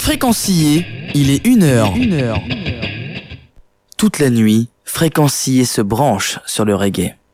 Fréquencier, il est 1h. Toute la nuit, Fréquencier se branche sur le reggae.